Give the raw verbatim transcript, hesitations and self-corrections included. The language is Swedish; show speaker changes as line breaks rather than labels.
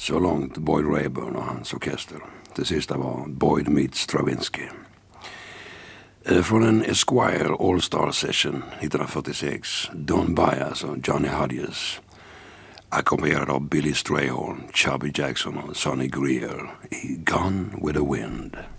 Så långt Boyd Rayburn och hans orkester. Det sista var Boyd meets Stravinsky. Från en Esquire All-Star Session nittonhundrafyrtiosex. Don Byas och Johnny Hodges. Ackompanjerad av Billy Strayhorn, Chubby Jackson och Sonny Greer i Gone with the Wind.